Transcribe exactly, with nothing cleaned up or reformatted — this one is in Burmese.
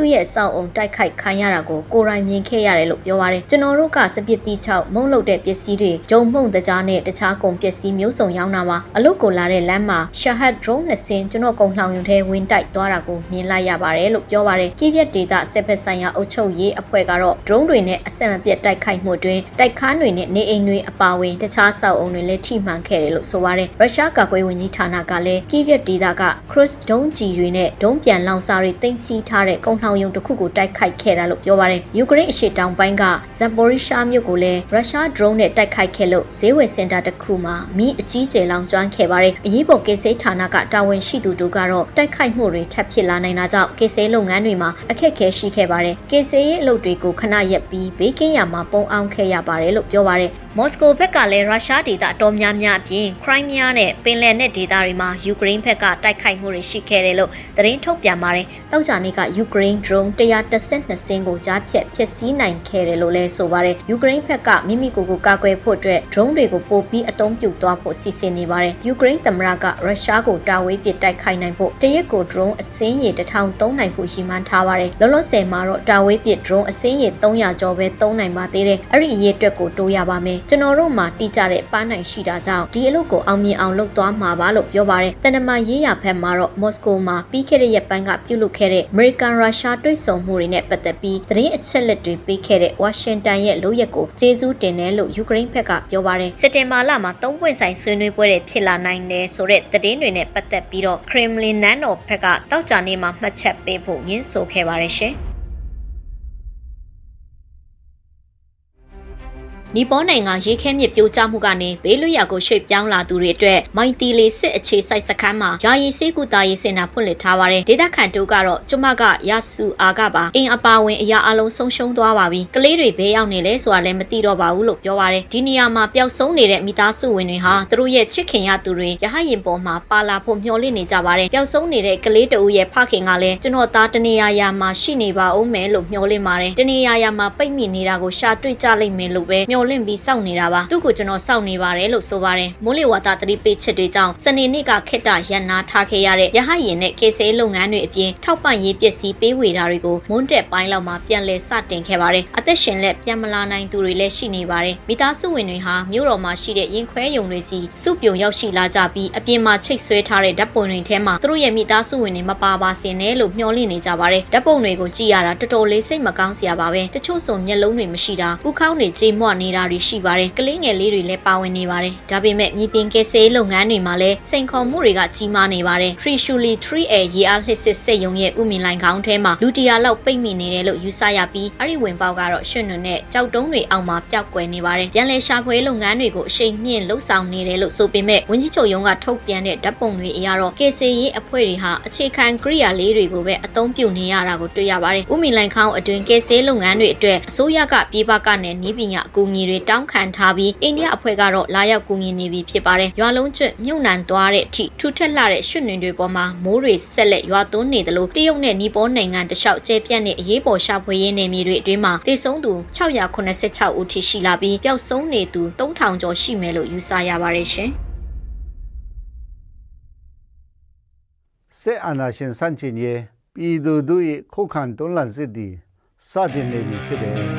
သူ့ရဲ့စောက်အုံတိုက်ခိုက်ခံရတာကိုကိုရိုင်းမြင်ခဲ့ရတယ်လို့ပြောပါတယ်ကျွန်တော်တို့ကစပစ်တီချောက်မုံလုတ်တဲ့ပစ္စည်းတွေဂျုံမှုန့်တကြားနဲ့တခြားကုန်ပစ္စည်းမျိုးစုံရောင်းတာမှာအလုတ်ကိုလာတဲ့လမ်းမှာရှာဟတ် drone နှစ်စင်းကျွန်တော်ကုန်လှောင်ရုံထဲဝင်တိုက်သွားတာကိုမြင်လိုက်ရပါတယ်လို့ပြောပါတယ်ကိဗက်ဒေတာဆက်ဖက်ဆိုင်ရာအုပ်ချုပ်ရေးအဖွဲ့ကတော့ drone တွေနဲ့အဆက်မပြတ်တိုက်ခိုက်မှုတွင်တိုက်ခန်းတွေနဲ့နေအိမ်တွေအပါအဝင်တခြားစောက်အုံတွေလည်းထိမှန်ခဲ့တယ်လို့ဆိုပါတယ်ရုရှားကာကွယ်ဝန်ကြီးဌာနကလည်းကိဗက်ဒေတာက cruise ဒုံးကြီးတွေနဲ့ဒုံးပြန်လောင်စာတွေတင်စီထားတဲ့ကုန်လှောင်ရုံတစ်ခုကိုတိုက်ခိုက်ခဲ့တာလို့ပြောပါတယ်ယူကရိန်းအရှေ့တောင်ပိုင်းကဇက်ပိုရီရှားမြို့ကိုလည်းရုရှား drone နဲ့တိုက်ခိုက်ခဲ့လို့ဈေးဝယ်စင်တာတစ်ခုမှာမီးအကြီးကျယ်လောင်ကျွမ်းခဲ့ပါတယ်အရေးပေါ်ကေဆေးဌာနကတာဝန်ရှိသူတို့ကတော့တိုက်ခိုက်မှုတွေထပ်ဖြစ်လာနိုင်တာကြောင့်ကေဆေးလုပ်ငန်းတွေမှာအခက်အခဲရှိခဲ့ပါတယ်ကေဆေးရဲ့အလုပ်တွေကိုခဏရပ်ပြီးဘေးကင်းရမှာပုံအောင်ခဲ့ရပါတယ်လို့ပြောပါတယ်မော်စကိုဘက်ကလည်းရုရှားဒေသအတော်များများအပြင်ခရိုင်းမီးယားနဲ့ပင်လယ်နက်ဒေသတွေမှာယူကရိန်းဘက်ကတိုက်ခိုက်မှုတွေရှိခဲ့တယ်လို့သတင်းထုတ်ပြန်ပါတယ်။တောက်ကြနေ့ကယူကရိန်း drone one hundred twelveစင်းကိုကြားဖြတ်ဖျက်ဆီးနိုင်ခဲ့တယ်လို့လည်းဆိုပါတယ်။ယူကရိန်းဘက်ကမိမိကိုယ်ကိုကာကွယ်ဖို့အတွက် drone တွေကိုပို့ပြီးအသုံးပြုသွားဖို့စီစဉ်နေပါတယ်။ယူကရိန်းသမ္မတကရုရှားကိုတာဝေးပစ်တိုက်ခိုက်နိုင်ဖို့တရက်ကို drone အစင်းရေone thousandသုံးနိုင်ဖို့ရှိမှန်းထားပါတယ်။လောလောဆယ်မှာတော့တာဝေးပစ် drone အစင်းရေthree hundredကျော်ပဲသုံးနိုင်ပါသေးတယ်။အဲ့ဒီအရေးအတွက်ကိုတိုးရပါမယ်။ကျွန်တော်တို့မှာတိကျတဲ့ပန်းနိုင်ရှိတာကြောင့်ဒီအလုပ်ကိုအောင်မြင်အောင်လုပ်သွားမှာပါလို့ပြောပါတယ်။တနမရေးရဖက်မှာတော့မော်စကိုမှာပြီးခဲ့တဲ့ရက်ပိုင်းကပြုလုပ်ခဲ့တဲ့ American Russia တွေ့ဆုံမှုတွေနဲ့ပတ်သက်ပြီးသတင်းအချက်လက်တွေပေးခဲ့တဲ့ Washington ရဲ့လုပ်ရက်ကိုကျေးဇူးတင်တယ်လို့ယူကရိန်းဘက်ကပြောပါတယ်။စက်တင်ဘာလမှာသုံးပွင့်ဆိုင်ဆွေးနွေးပွဲတွေဖြစ်လာနိုင်တယ်ဆိုတဲ့သတင်းတွေနဲ့ပတ်သက်ပြီးတော့ Kremlin နန်းတော်ဘက်ကတောက်ကြနေ့မှာမှတ်ချက်ပေးဖို့ညှင်းဆိုခဲ့ပါတယ်ရှင်။နီပေါနိုင်ငံရေခဲမြစ်ပြိုကျမှုကနေဘေးလွတ်ရာကိုရွှေ့ပြောင်းလာသူတွေအတွက်မိုင်တီလီစစ်အခြေစိုက်စခန်းမှာယာယီစေကူတာရေးစင်တာဖွင့်လှစ်ထားပါတယ်ဒေသခံတို့ကတော့ကျမကရဆူအာကပါအင်အပါဝင်အရာအလုံးဆုံးရှုံးသွားပါပြီကလေးတွေဘေးရောက်နေလဲဆိုတာလည်းမသိတော့ပါဘူးလို့ပြောပါတယ်ဒီနေရာမှာပျောက်ဆုံးနေတဲ့မိသားစုဝင်တွေဟာသူတို့ရဲ့ချစ်ခင်ရသူတွေရဟရင်ပေါ်မှာပါလာဖို့မျှော်လင့်နေကြပါတယ်ပျောက်ဆုံးနေတဲ့ကလေးတအုပ်ရဲ့ဖခင်ကလည်းကျွန်တော်သားတနေရာရာမှာရှိနေပါဦးမယ်လို့မျှော်လင့်ပါတယ်တနေရာရာမှာပိတ်မိနေတာကိုရှာတွေ့ကြလိမ့်မယ်လို့ပဲမျှော်လင့်ပြီးစောင့်နေတာပါသူ့ကိုကျွန်တော်စောင့်နေပါတယ်လို့ဆိုပါတယ်မိုးလေဝသသတိပေးချက်တွေကြောင့်စနေနေ့ကခေတ္တရန်နာထားခဲ့ရတဲ့ရဟရင်နဲ့ကေဆေးလုပ်ငန်းတွေအပြင်ထောက်ပံ့ရေးပစ္စည်းပေးဝေတာတွေကိုမွန်းတက်ပိုင်းလောက်မှာပြန်လည်စတင်ခဲ့ပါတယ်အသက်ရှင်လက်ပြန်မလာနိုင်သူတွေလည်းရှိနေပါတယ်မိသားစုဝင်တွေဟာမြို့တော်မှာရှိတဲ့ရင်ခွဲရုံတွေစီစုပြုံရောက်ရှိလာကြပြီးအပြင်မှာချိတ်ဆွဲထားတဲ့ဓာတ်ပုံတွေထဲမှာသူတို့ရဲ့မိသားစုဝင်တွေမပါပါစင်နဲ့လို့မျှော်လင့်နေကြပါတယ်ဓာတ်ပုံတွေကိုကြည့်ရတာတော်တော်လေးစိတ်မကောင်းစရာပါပဲတချို့ဆိုမျက်လုံးတွေမရှိတာဥခေါင်းတွေကြေမွနေတာတွေရှိပါတယ်ကလေးငယ်လေးတွေလည်းပါဝင်နေပါတယ်ဒါပေမဲ့မြေပြင်ကယ်ဆယ်လုပ်ငန်းတွေမှာလည်းစိန်ခေါ်မှုတွေကကြီးမားနေပါတယ် Trishuli three A ရေအားလျှစ်စစ်စက်ရုံရဲ့ဥမင်လိုင်ခေါင်းထဲမှာလူတရာလောက်ပိတ်မိနေတယ်လို့ယူဆရပြီးအဲ့ဒီဝင်ပေါက်ကတော့ရွှွနွနဲ့ကြောက်တုံးတွေအောက်မှာပျောက်ကွယ်နေပါတယ်ပြန်လည်ရှာဖွေလုပ်ငန်းတွေကိုအရှိန်မြင့်လှုပ်ဆောင်နေတယ်လို့ဆိုပေမဲ့ဝန်ကြီးချုပ်ရုံးကထုတ်ပြန်တဲ့ဓာတ်ပုံတွေအရတော့ကယ်ဆယ်ရေးအဖွဲ့တွေဟာအခြေခံကိရိယာလေးတွေကိုပဲအသုံးပြုနေရတာကိုတွေ့ရပါတယ်ဥမင်လိုင်ခေါင်းအတွင်းကယ်ဆယ်လုပ်ငန်းတွေအတွက်အစိုးရကပြည်ပကနေနည်းပညာအကူအညီတွေတောင်းခံထားပြီးအိန္ဒိယအဖွဲ့ကတော့လာရောက်ကူညီနေပြီဖြစ်ပါတယ်ရွာလုံးကျွတ်မြုပ်နှံသွားတဲ့အထိထူထက်လာတဲ့ရွှွနွတွေပေါ်မှာမိုးတွေဆက်လက်ရွာသွန်းနေတယ်လို့တရုတ်နဲ့နီပေါနိုင်ငံတလျှောက်ကျဲပြန့်တဲ့အရေးပေါ်ရှာဖွေရေးနယ်မြေတွေအတွင်းမှာသေဆုံးသူsix hundred eighty-sixဦးထိရှိလာပြီးပျောက်ဆုံးနေသူthree thousandကျော်ရှိမယ်လို့ယူဆရပါတယ်ရှင်စစ်အာဏာရှင်ဆန့်ကျင်ရေးပြည်သူတို့ရဲ့ခုခံတွန်းလှန်စစ်သည်စတင်နေပြီဖြစ်တယ်